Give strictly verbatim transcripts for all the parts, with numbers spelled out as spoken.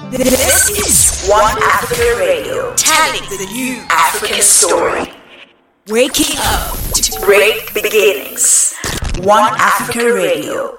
This is One Africa Radio, telling the new African story. Waking up to great beginnings. One Africa Radio.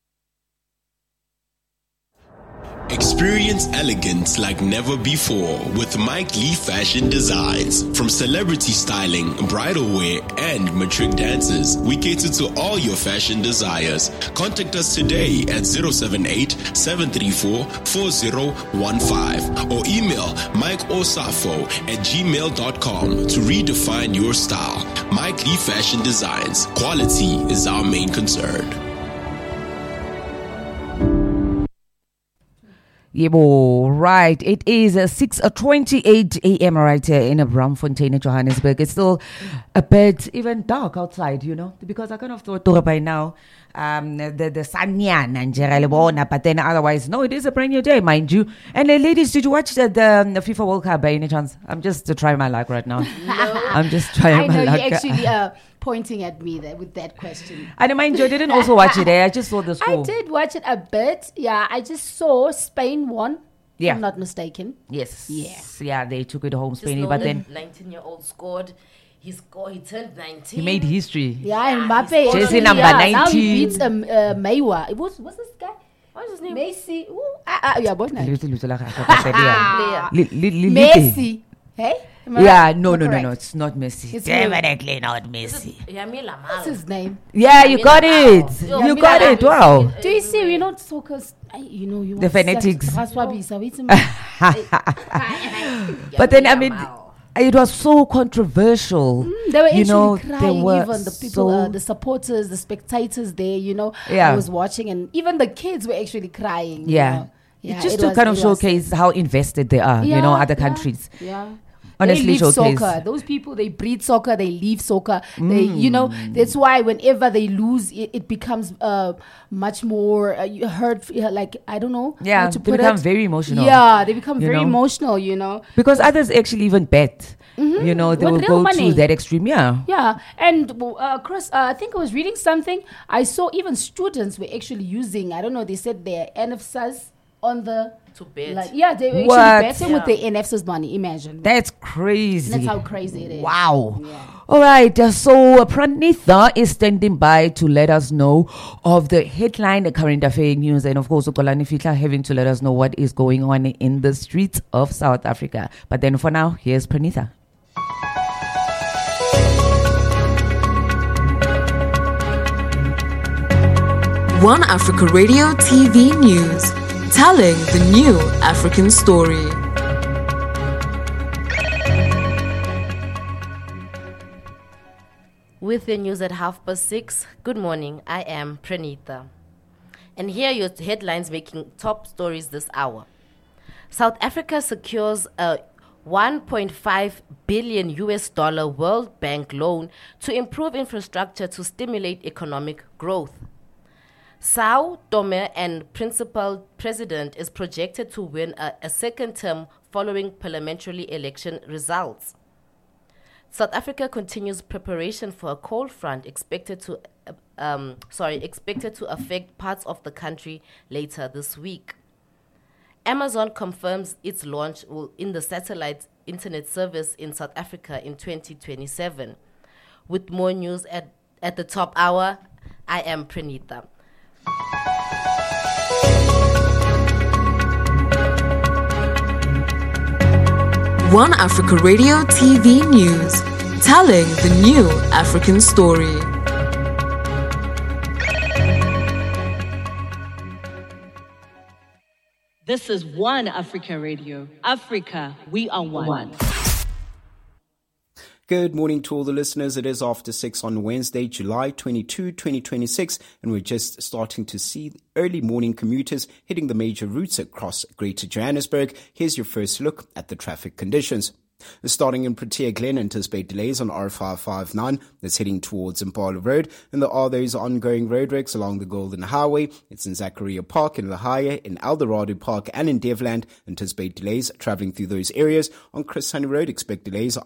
Experience elegance like never before with Mike Lee Fashion Designs. From celebrity styling, bridal wear, and matric dances, we cater to all your fashion desires. Contact us today at zero seven eight, seven three four, four zero one five or email mikeosafo at gmail dot com to redefine your style. Mike Lee Fashion Designs. Quality is our main concern. Yebo, right. It is uh, six twenty-eight a.m. right here in Braamfontein, Johannesburg. It's still a bit even dark outside, you know, because I kind of thought by now um, the, the Sanyan and Jeralebona, but then otherwise, no, it is a brand new day, mind you. And uh, ladies, did you watch the, the, the FIFA World Cup by any chance? I'm just uh, trying my luck right now. No. I'm just trying I my know luck. you actually uh, pointing at me there with that question. And mind you, I didn't also watch it. Eh? I just saw the score. I did watch it a bit. Yeah, I just saw Spain won. Yeah. If I'm not mistaken. Yes. Yeah. Yeah, they took it home, Spain. Just But then nineteen-year-old scored. He scored. He turned nineteen. he made history. Yeah, and Mbappe. Jersey number yeah, Now nineteen. he beats um, uh, Maywa. It was, what's this guy? What's his name? Messi. Ooh, ah, ah, yeah, what name? Luto, Luto, like, Ah. Li- li- li- li- Messi. Hey? Am I Yeah, right? no, Am no, I no, correct? no. It's not Messi. It's Definitely not Messi. Yamil What's his name? Yeah, you Yamil got Lamau. it. Yo, You Yamil got it. Lamau. Wow. Do you see? We not focus. You know, you The want fanatics. sex- Raswabi, so it's- But then, I mean, it was so controversial. They were you actually know, crying, there were even the people, so- uh, the supporters, the spectators there, you know, Yeah. I was watching, and even the kids were actually crying. you Yeah. know. Yeah, Just it to was- kind of it was- showcase how invested they are, you know, Yeah, other yeah, countries. Yeah. Honestly, they live showcase. soccer. Those people, they breathe soccer, they live soccer. They, you know, that's why whenever they lose, it, it becomes uh, much more uh, you hurt. uh, Like I don't know. Yeah, how to they put become it. very emotional. Yeah, they become you very know? emotional. You know. Because others actually even bet. You know, they With will real go money. to that extreme. Yeah. Yeah, and uh, Chris, uh, I think I was reading something. I saw even students were actually using. I don't know. They said their N F S A S on the To bet. like. Yeah, they were actually What? betting with Yeah. their N F S A S money. Imagine. That's crazy. That's how crazy it is. Wow. Yeah. All right. Uh, so uh, Pranitha is standing by to let us know of the headline current affair news. And of course, Ukolani Fitla having to let us know what is going on in the streets of South Africa. But then for now, here's Pranitha. One Africa Radio T V News, telling the new African story. With the news at half past six, good morning, I am Pranitha. And here are your headlines making top stories this hour. South Africa secures a one point five billion U S dollar World Bank loan to improve infrastructure to stimulate economic growth. Sao Tome and Principal President is projected to win a, a second term following parliamentary election results. South Africa continues preparation for a cold front expected to uh, um, sorry expected to affect parts of the country later this week. Amazon confirms its launch will in the satellite internet service in South Africa in twenty twenty-seven. With more news at, at the top hour, I am Pranitha. One Africa Radio T V News, telling the new African story. This is One Africa Radio. Africa, we are one. one. Good morning to all the listeners. It is after six on Wednesday, July twenty-second, twenty twenty-six, and we're just starting to see early morning commuters hitting the major routes across Greater Johannesburg. Here's your first look at the traffic conditions. Starting in Protea Glen, anticipate delays on R five five nine that's heading towards Impala Road, and there are those ongoing roadworks along the Golden Highway. It's in Zachariah Park, in La Haya, in Eldorado Park, and in Devland. Anticipate delays travelling through those areas. On Chris Honey Road, expect delays